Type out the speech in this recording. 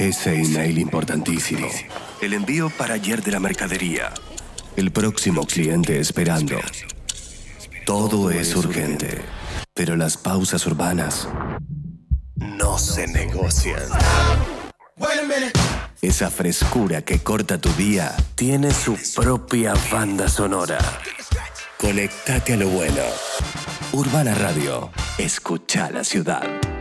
Ese email importantísimo. El envío para ayer de la mercadería. El próximo cliente esperando. Todo es urgente, pero las pausas urbanas no se negocian. Esa frescura que corta tu día tiene su propia banda sonora. Conectate a lo bueno. Urbana Radio. Escucha la ciudad.